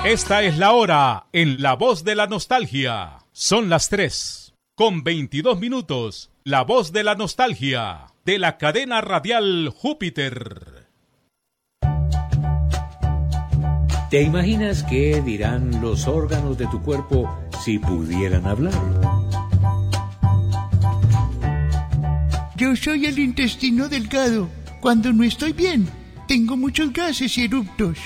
Esta es la hora en La Voz de la Nostalgia. Son las 3:22. La Voz de la Nostalgia, de la cadena radial Júpiter. ¿Te imaginas qué dirán los órganos de tu cuerpo si pudieran hablar? Yo soy el intestino delgado. Cuando no estoy bien, tengo muchos gases y eruptos.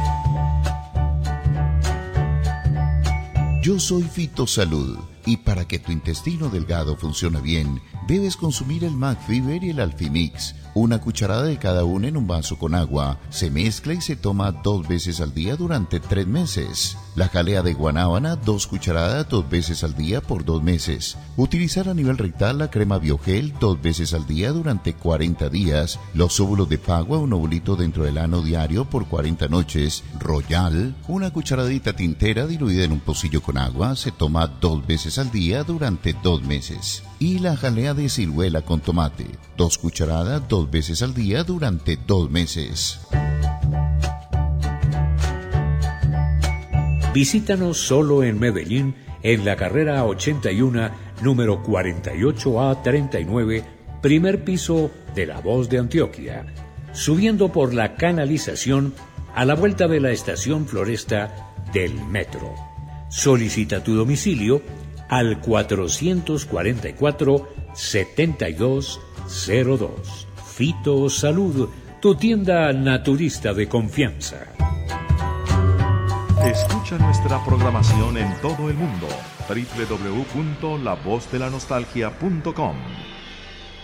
Yo soy Fitosalud, y para que tu intestino delgado funcione bien, debes consumir el McFever y el Alfimix. Una cucharada de cada uno en un vaso con agua. Se mezcla y se toma 2 veces al día durante 3 meses. La jalea de guanábana, 2 cucharadas 2 veces al día por 2 meses. Utilizar a nivel rectal la crema Biogel 2 veces al día durante 40 días. Los óvulos de pagua, un ovulito dentro del ano diario por 40 noches. Royal, una cucharadita tintera diluida en un pocillo con agua. Se toma 2 veces al día durante 2 meses. Y la jalea de ciruela con tomate, 2 cucharadas 2 veces al día durante 2 meses. Visítanos solo en Medellín, en la carrera 81, número 48A39, primer piso de La Voz de Antioquia, subiendo por la canalización a la vuelta de la estación Floresta del metro. Solicita tu domicilio al 444-7202. Fitosalud, tu tienda naturista de confianza. Escucha nuestra programación en todo el mundo. www.lavozdelanostaljia.com